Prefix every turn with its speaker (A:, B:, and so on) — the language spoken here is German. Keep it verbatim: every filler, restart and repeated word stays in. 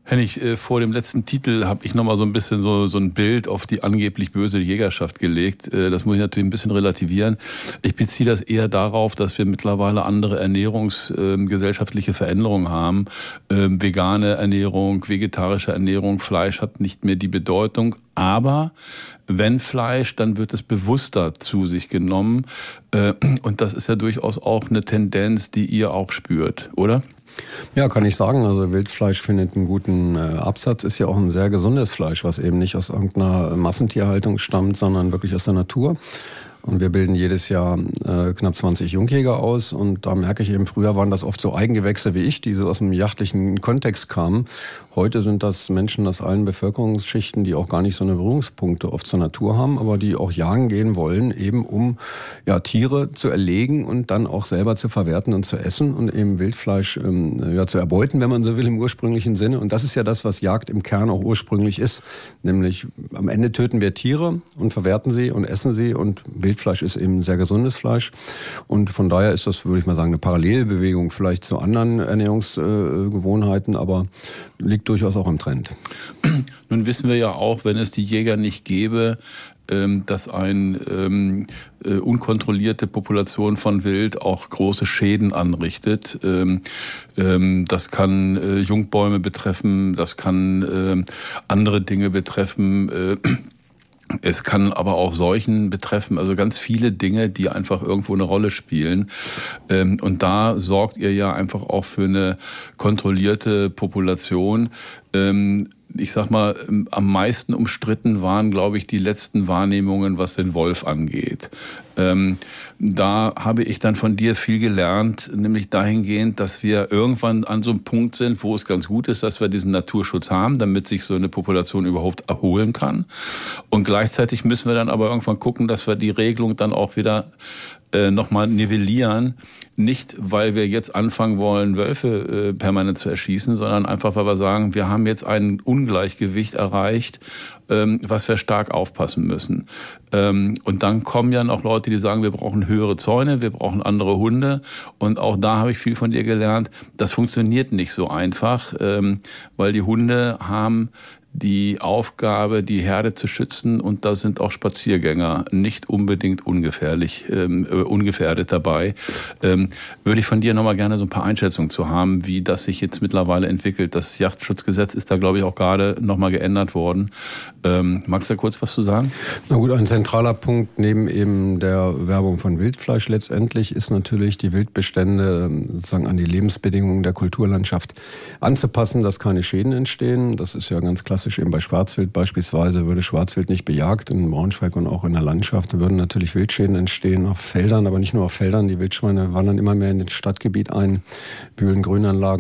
A: Hennig, äh, vor dem letzten Titel habe ich nochmal so ein bisschen so, so ein Bild auf die angeblich böse Jägerschaft gelegt. Äh, das muss ich natürlich ein bisschen relativieren. Ich beziehe das eher darauf, dass wir mittlerweile andere ernährungsgesellschaftliche äh, Veränderungen haben. Ähm, vegane Ernährung, vegetarische Ernährung, Fleisch hat nicht mehr die Bedeutung. Aber wenn Fleisch, dann wird es bewusster zu sich genommen. Äh, und das ist ja durchaus auch eine Tendenz, die ihr auch spürt, oder?
B: Ja, kann ich sagen. Also Wildfleisch findet einen guten äh, Absatz, ist ja auch ein sehr gesundes Fleisch, was eben nicht aus irgendeiner Massentierhaltung stammt, sondern wirklich aus der Natur. Und wir bilden jedes Jahr äh, knapp zwanzig Jungjäger aus. Und da merke ich eben, früher waren das oft so Eigengewächse wie ich, die so aus dem jachtlichen Kontext kamen. Heute sind das Menschen aus allen Bevölkerungsschichten, die auch gar nicht so eine Berührungspunkte oft zur Natur haben, aber die auch jagen gehen wollen, eben um ja, Tiere zu erlegen und dann auch selber zu verwerten und zu essen und eben Wildfleisch ähm, ja, zu erbeuten, wenn man so will, im ursprünglichen Sinne. Und das ist ja das, was Jagd im Kern auch ursprünglich ist. Nämlich am Ende töten wir Tiere und verwerten sie und essen sie, und Wildfleisch ist eben sehr gesundes Fleisch. Und von daher ist das, würde ich mal sagen, eine Parallelbewegung vielleicht zu anderen Ernährungsgewohnheiten, aber liegt durchaus auch im Trend.
A: Nun wissen wir ja auch, wenn es die Jäger nicht gäbe, dass eine ähm, äh, unkontrollierte Population von Wild auch große Schäden anrichtet. Ähm, ähm, das kann äh, Jungbäume betreffen, das kann äh, andere Dinge betreffen. Äh, Es kann aber auch Seuchen betreffen, also ganz viele Dinge, die einfach irgendwo eine Rolle spielen. Und da sorgt ihr ja einfach auch für eine kontrollierte Population. Ich sag mal, am meisten umstritten waren, glaube ich, die letzten Wahrnehmungen, was den Wolf angeht. Ähm, da habe ich dann von dir viel gelernt, nämlich dahingehend, dass wir irgendwann an so einem Punkt sind, wo es ganz gut ist, dass wir diesen Naturschutz haben, damit sich so eine Population überhaupt erholen kann. Und gleichzeitig müssen wir dann aber irgendwann gucken, dass wir die Regelung dann auch wieder äh, nochmal nivellieren. Nicht, weil wir jetzt anfangen wollen, Wölfe äh, permanent zu erschießen, sondern einfach, weil wir sagen, wir haben jetzt ein Ungleichgewicht erreicht, ähm, was wir stark aufpassen müssen. Ähm, und dann kommen ja noch Leute, die sagen, wir brauchen höhere Zäune, wir brauchen andere Hunde. Und auch da habe ich viel von dir gelernt. Das funktioniert nicht so einfach, ähm, weil die Hunde haben die Aufgabe, die Herde zu schützen, und da sind auch Spaziergänger nicht unbedingt ungefährlich, ähm, äh, ungefährdet dabei. Ähm, würde ich von dir nochmal gerne so ein paar Einschätzungen zu haben, wie das sich jetzt mittlerweile entwickelt. Das Jagdschutzgesetz ist da, glaube ich, auch gerade nochmal geändert worden. Ähm, magst du da kurz was zu sagen?
B: Na gut, ein zentraler Punkt neben eben der Werbung von Wildfleisch letztendlich ist natürlich, die Wildbestände sozusagen an die Lebensbedingungen der Kulturlandschaft anzupassen, dass keine Schäden entstehen. Das ist ja ganz klassisch eben bei Schwarzwild beispielsweise. Würde Schwarzwild nicht bejagt in Braunschweig und auch in der Landschaft, würden natürlich Wildschäden entstehen auf Feldern, aber nicht nur auf Feldern. Die Wildschweine wandern immer mehr in das Stadtgebiet ein, wühlen Grünanlagen